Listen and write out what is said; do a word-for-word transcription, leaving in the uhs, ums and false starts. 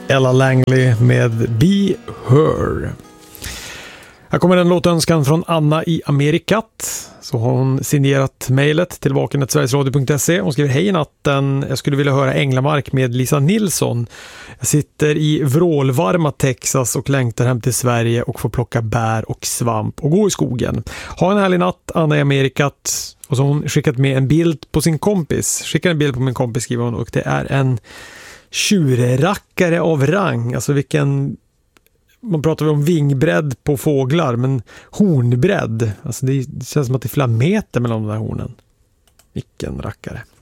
Ella Langley med Be Her. Här kommer en låtönskan från Anna i Amerikat. Så har hon signerat mejlet till vakenet sverigesradio punkt se. Hon skriver: hej natten, jag skulle vilja höra Änglamark med Lisa Nilsson. Jag sitter i vrålvarma Texas och längtar hem till Sverige och får plocka bär och svamp och gå i skogen. Ha en härlig natt, Anna i Amerikat. Och så har hon skickat med en bild på sin kompis. Skickar en bild på min kompis, skriver hon, och det är en tjurrackare av rang. Alltså vilken... Man pratar om vingbredd på fåglar, men hornbredd. Alltså det känns som att det är flera meter mellan de där hornen. Vilken rackare.